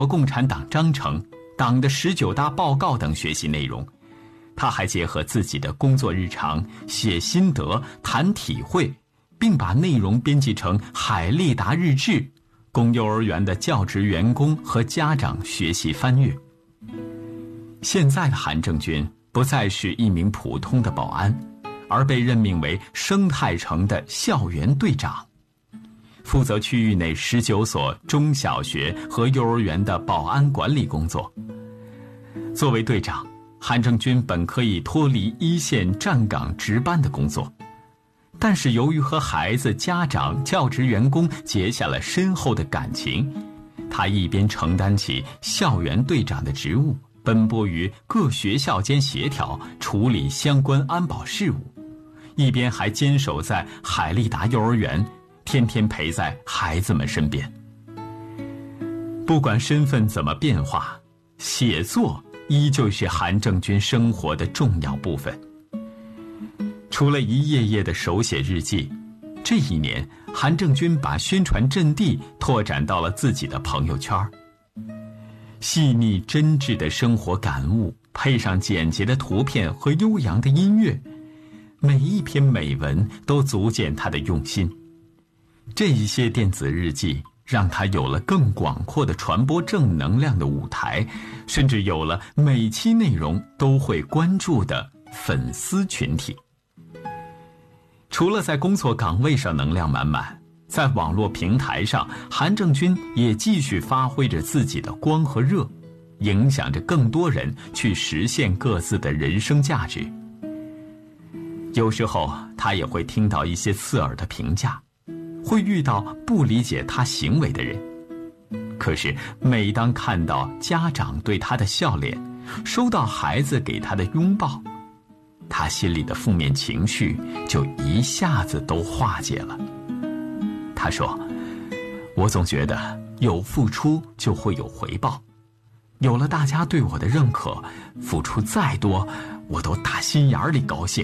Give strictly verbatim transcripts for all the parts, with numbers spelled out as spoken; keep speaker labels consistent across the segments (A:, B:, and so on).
A: 共产党章程、党的十九大报告等学习内容。他还结合自己的工作日常，写心得、谈体会，并把内容编辑成海力达日志，供幼儿园的教职员工和家长学习翻阅。现在的韩正军不再是一名普通的保安，而被任命为生态城的校园队长，负责区域内十九所中小学和幼儿园的保安管理工作。作为队长，韩正军本可以脱离一线站岗值班的工作，但是由于和孩子、家长、教职员工结下了深厚的感情，他一边承担起校园队长的职务，奔波于各学校间协调处理相关安保事务，一边还坚守在海力达幼儿园，天天陪在孩子们身边。不管身份怎么变化，写作依旧是韩正军生活的重要部分。除了一页页的手写日记，这一年韩正军把宣传阵地拓展到了自己的朋友圈。细腻真挚的生活感悟，配上简洁的图片和悠扬的音乐，每一篇美文都足见他的用心。这一些电子日记让他有了更广阔的传播正能量的舞台，甚至有了每期内容都会关注的粉丝群体。除了在工作岗位上能量满满，在网络平台上，韩正军也继续发挥着自己的光和热，影响着更多人去实现各自的人生价值。有时候他也会听到一些刺耳的评价，会遇到不理解他行为的人。可是每当看到家长对他的笑脸，收到孩子给他的拥抱，他心里的负面情绪就一下子都化解了。他说，我总觉得有付出就会有回报，有了大家对我的认可，付出再多我都打心眼里高兴。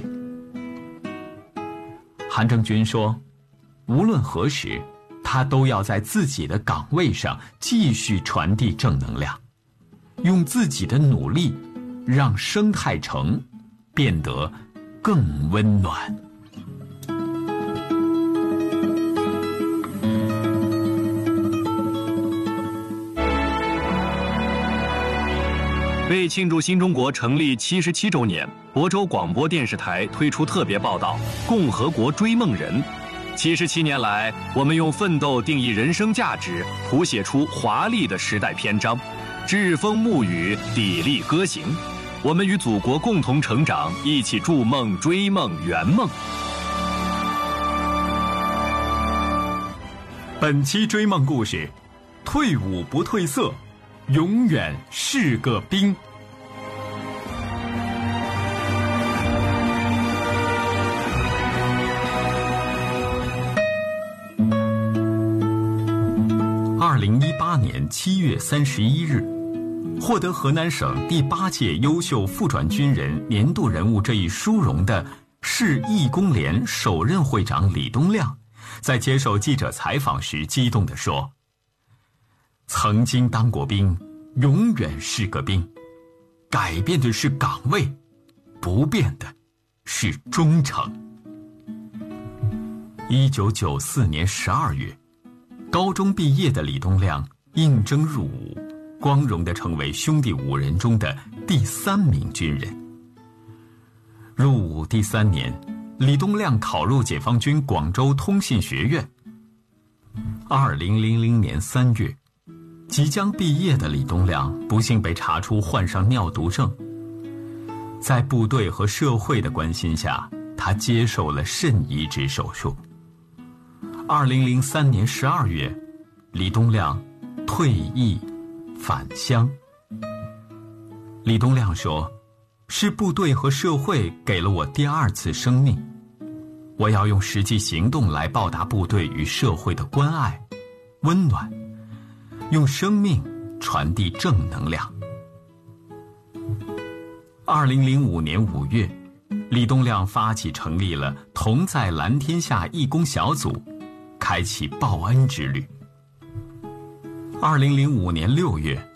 A: 韩正军说，无论何时他都要在自己的岗位上继续传递正能量，用自己的努力让生态城变得更温暖。
B: 为庆祝新中国成立七十七周年，亳州广播电视台推出特别报道《共和国追梦人》。七十七年来，我们用奋斗定义人生价值，谱写出华丽的时代篇章，栉风沐雨，砥砺歌行。我们与祖国共同成长，一起筑梦、追梦、圆梦。
A: 本期追梦故事，退伍不褪色，永远是个兵。二零一八年七月三十一日，获得河南省第八届优秀副转军人年度人物这一殊荣的市义工联首任会长李东亮，在接受记者采访时激动地说，曾经当过兵，永远是个兵，改变的是岗位，不变的是忠诚。一九九四年十二月，高中毕业的李东亮应征入伍，光荣地成为兄弟五人中的第三名军人。入伍第三年，李东亮考入解放军广州通信学院。二零零零年三月，即将毕业的李东亮不幸被查出患上尿毒症。在部队和社会的关心下，他接受了肾移植手术。二零零三年十二月，李东亮退役返乡。李东亮说，是部队和社会给了我第二次生命，我要用实际行动来报答部队与社会的关爱、温暖，用生命传递正能量。二零零五年五月，李东亮发起成立了同在蓝天下义工小组，开启报恩之旅。 二零零五年六月，